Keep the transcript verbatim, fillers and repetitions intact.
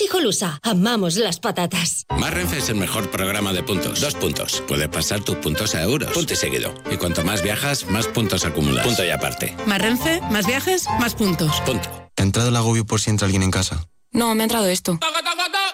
Higolusa, amamos las patatas. Más Renfe es el mejor programa de puntos. Dos puntos. Puedes pasar tus puntos a euros. Punto y seguido. Y cuanto más viajas, más puntos acumulas. Punto y aparte. Más Renfe, más viajes, más puntos. Punto. ¿Te ha entrado el agobio por si entra alguien en casa? No, me ha entrado esto.